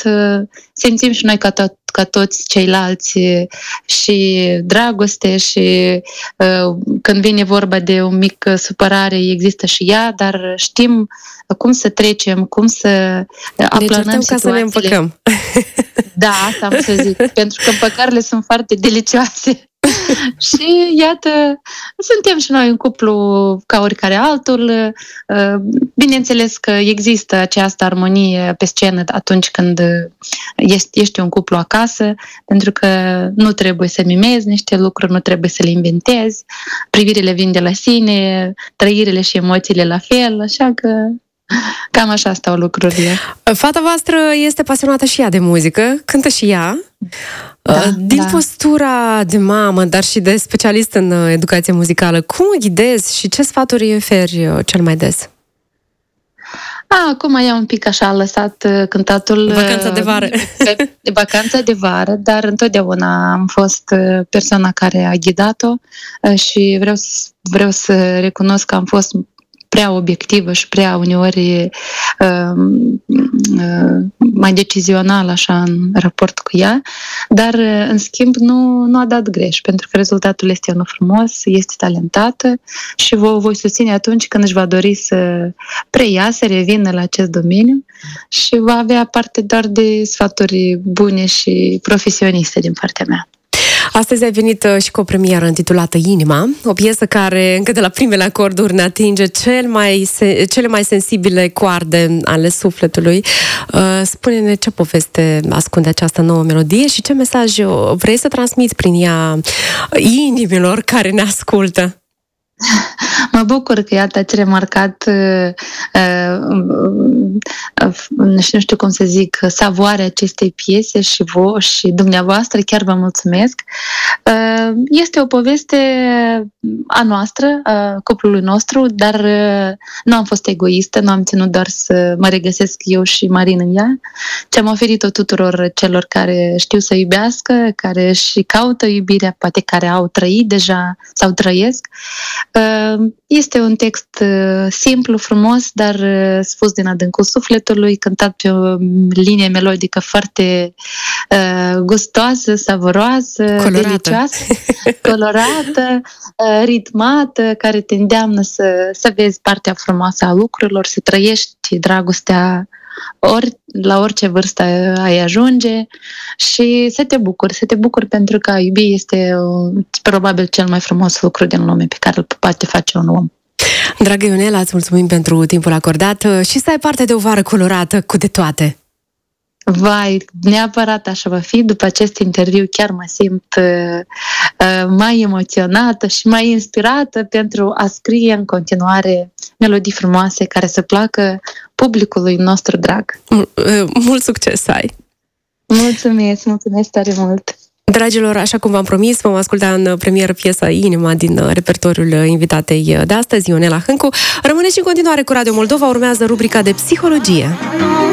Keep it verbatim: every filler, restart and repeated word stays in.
simțim și noi ca, to- ca toți ceilalți și dragoste și uh, când vine vorba de o mică supărare, există și ea, dar știm cum să trecem, cum să aplanăm situațiile. Ca să ne împăcăm. Da, asta am să zic, pentru că împăcările sunt foarte delicioase. Și iată, suntem și noi un cuplu ca oricare altul. Bineînțeles că există această armonie pe scenă atunci când ești, ești un cuplu acasă, pentru că nu trebuie să mimezi niște lucruri, nu trebuie să le inventezi, privirile vin de la sine, trăirile și emoțiile la fel, așa că cam așa stau lucrurile. Fata voastră este pasionată și ea de muzică, cântă și ea. Da, Din da. postura de mamă, dar și de specialist în educație muzicală, cum o ghidezi și ce sfaturi îi oferi cel mai des? A, acum ea un pic așa a lăsat cântatul... Vacanța de vară. Pe, vacanța de vară, dar întotdeauna am fost persoana care a ghidat-o și vreau, vreau să recunosc că am fost prea obiectivă și prea uneori uh, uh, mai decizională așa în raport cu ea, dar în schimb nu, nu a dat greș, pentru că rezultatul este unul frumos, este talentată și vă voi susține atunci când își va dori să preia, să revină la acest domeniu și va avea parte doar de sfaturi bune și profesioniste din partea mea. Astăzi ai venit și cu o premieră intitulată Inima, o piesă care încă de la primele acorduri ne atinge cel mai, cele mai sensibile coarde ale sufletului. Spune-ne ce poveste ascunde această nouă melodie și ce mesaj vrei să transmiți prin ea inimilor care ne ascultă. Mă bucur că, iată, ați remarcat uh, uh, uh, nu știu cum să zic, savoarea acestei piese și voi și dumneavoastră, chiar vă mulțumesc. Uh, este o poveste a noastră, a cuplului nostru, dar uh, nu am fost egoistă, nu am ținut doar să mă regăsesc eu și Marin în ea, ci am oferit-o tuturor celor care știu să iubească, care și caută iubirea, poate care au trăit deja sau trăiesc. Este un text simplu, frumos, dar spus din adâncul sufletului, cântat pe o linie melodică foarte uh, gustoasă, savuroasă, colorată. Delicioasă, colorată, uh, ritmată, care te îndeamnă să, să vezi partea frumoasă a lucrurilor, să trăiești dragostea ori, la orice vârstă ai ajunge și să te bucuri, să te bucuri pentru că a iubi este probabil cel mai frumos lucru din lume pe care îl poate face un om. Dragă Ionela, îți mulțumim pentru timpul acordat și să ai parte de o vară colorată cu de toate. Vai, neapărat așa va fi. După acest interviu chiar mă simt uh, mai emoționată și mai inspirată pentru a scrie în continuare melodii frumoase care să placă publicului nostru drag. Mult succes să ai! Mulțumesc, mulțumesc tare mult! Dragilor, așa cum v-am promis, vom asculta în premieră piesa Inima din repertoriul invitatei de astăzi, Ionela Hâncu. Rămâneți în continuare cu Radio Moldova, urmează rubrica de psihologie.